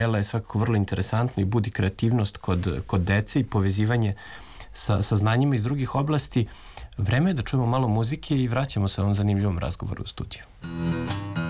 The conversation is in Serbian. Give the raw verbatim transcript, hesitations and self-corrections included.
Ela je svakako vrlo interesantno i budi kreativnost kod, kod dece i povezivanje sa, sa znanjima iz drugih oblasti. Vreme je da čujemo malo muzike i vraćamo se ovom zanimljivom razgovoru u studiju.